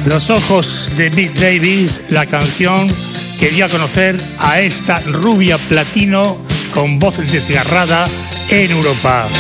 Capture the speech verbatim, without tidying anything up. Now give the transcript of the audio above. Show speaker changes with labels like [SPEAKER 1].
[SPEAKER 1] Los ojos de Mick Davis, la canción que dio a conocer a esta rubia platino con voz desgarrada en Europa.